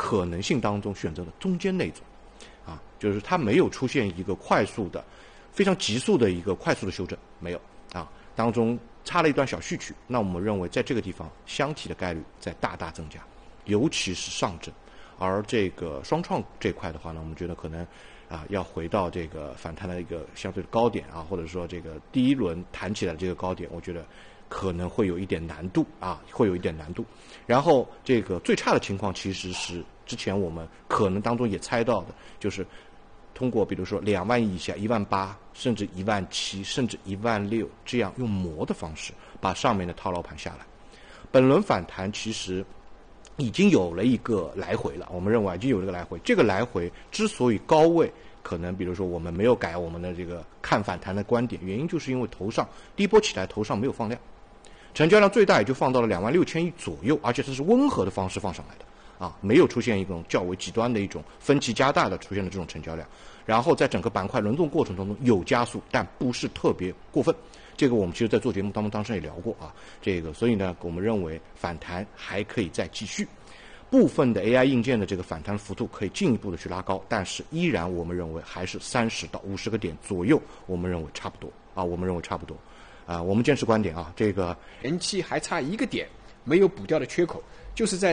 可能性当中选择了中间那种，就是它没有出现一个快速的、非常急速的一个快速的修正，没有当中插了一段小序曲。那我们认为在这个地方箱体的概率在大大增加，尤其是上证。而这个双创这块的话呢，我们觉得可能要回到这个反弹的一个相对的高点或者说这个第一轮弹起来的这个高点，我觉得可能会有一点难度会有一点难度。然后这个最差的情况其实是之前我们可能当中也猜到的，就是通过比如说2万亿以下18000甚至17000甚至16000这样用磨的方式把上面的套牢盘下来。本轮反弹其实已经有了一个来回了，我们认为已经有了一个来回。这个来回之所以高位，可能比如说我们没有改我们的这个看反弹的观点，原因就是因为头上第一波起来头上没有放量，成交量最大也就放到了26000亿左右，而且这是温和的方式放上来的没有出现一种较为极端的一种分歧加大的出现的这种成交量。然后在整个板块轮动过程当中有加速，但不是特别过分。这个我们其实在做节目当中当时也聊过这个所以呢我们认为反弹还可以再继续，部分的 AI 硬件的这个反弹幅度可以进一步的去拉高，但是依然我们认为还是30到50个点左右，我们认为差不多我们认为差不多我们坚持观点这个前期还差1个点没有补掉的缺口，就是在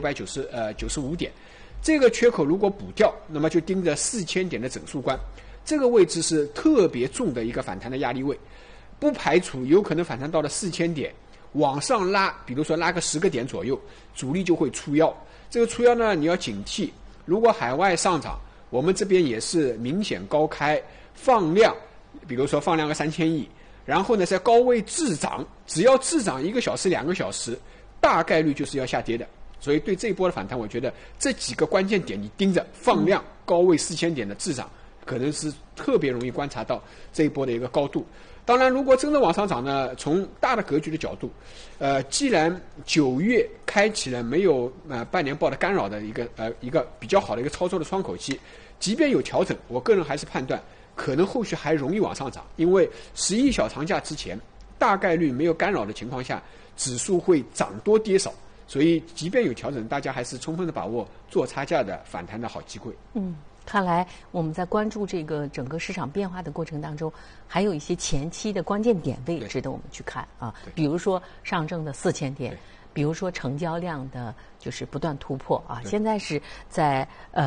3995点，这个缺口如果补掉，那么就盯着4000点的整数关，这个位置是特别重的一个反弹的压力位，不排除有可能反弹到了4000点往上拉，比如说拉个10个点左右，主力就会出腰。这个出腰呢，你要警惕，如果海外上涨，我们这边也是明显高开放量，比如说放量个3000亿，然后呢在高位滞涨，只要滞涨1个小时2个小时，大概率就是要下跌的。所以对这一波的反弹，我觉得这几个关键点你盯着，放量高位4000点的滞涨，可能是特别容易观察到这一波的一个高度。当然如果真的往上涨呢，从大的格局的角度既然9月开启了没有半年报的干扰的一个比较好的一个操作的窗口期，即便有调整，我个人还是判断可能后续还容易往上涨，因为11小长假之前大概率没有干扰的情况下，指数会涨多跌少，所以即便有调整，大家还是充分的把握做差价的反弹的好机会。 看来我们在关注这个整个市场变化的过程当中，还有一些前期的关键点位值得我们去看比如说上证的4000点，比如说成交量的就是不断突破现在是在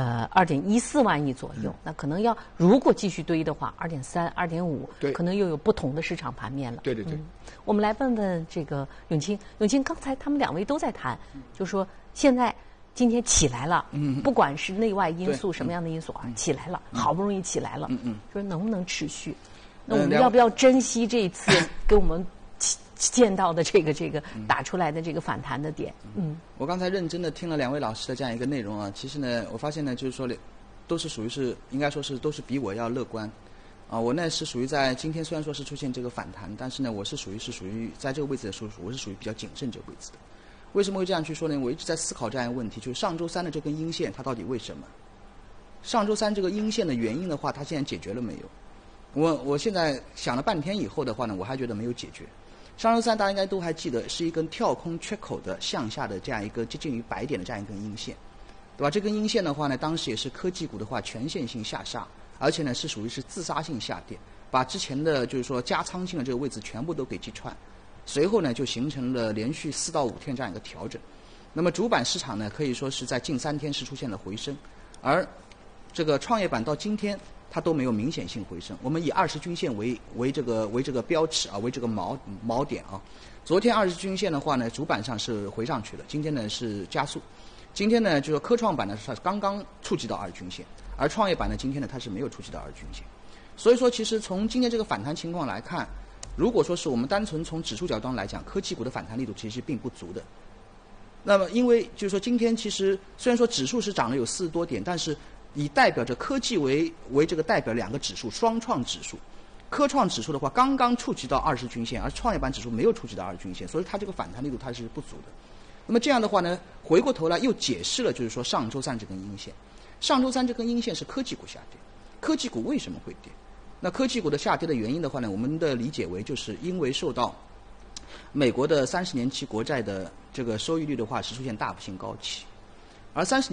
2.14万亿左右，那可能要如果继续堆的话，2.3、2.5，可能又有不同的市场盘面了。 对我们来问问这个永清，刚才他们2位都在谈，就说现在今天起来了，不管是内外因素什么样的因素起来了，好不容易起来了，说能不能持续？那我们要不要珍惜这一次给我们见到的这个打出来的这个反弹的点？ 我刚才认真的听了2位老师的这样一个内容其实呢，我发现呢，就是说都是属于是应该说是都是比我要乐观我呢是属于在今天虽然说是出现这个反弹，但是呢我是属于在这个位置的时候，我是属于比较谨慎这个位置的。为什么会这样去说呢？我一直在思考这样一个问题，就是上周3的这根阴线它到底为什么？上周3这个阴线的原因的话，它现在解决了没有？我现在想了半天以后的话呢，我还觉得没有解决。上周3大家应该都还记得，是一根跳空缺口的向下的这样一个接近于100点的这样一根阴线，对吧？这根阴线的话呢，当时也是科技股的话全线性下杀，而且呢是属于是自杀性下跌，把之前的就是说加仓性的这个位置全部都给击穿。随后呢，就形成了连续4到5天这样一个调整。那么主板市场呢，可以说是在近3天是出现了回升，而这个创业板到今天它都没有明显性回升。我们以20均线为这个标尺为这个锚点昨天20均线的话呢，主板上是回上去了，今天呢是加速。今天呢，就是科创板呢是刚刚触及到20均线，而创业板呢今天呢它是没有触及到20均线。所以说，其实从今天这个反弹情况来看，如果说是我们单纯从指数角度来讲，科技股的反弹力度其实并不足的。那么因为就是说今天其实虽然说指数是涨了有40多点，但是以代表着科技为这个代表2个指数，双创指数，科创指数的话刚刚触及到20均线，而创业板指数没有触及到20均线，所以它这个反弹力度它是不足的。那么这样的话呢，回过头来又解释了就是说上周3这根阴线，上周3这根阴线是科技股下跌，科技股为什么会跌？那科技股的下跌的原因的话呢，我们的理解为就是因为受到美国的30年期国债的这个收益率的话是出现大幅性高企，而30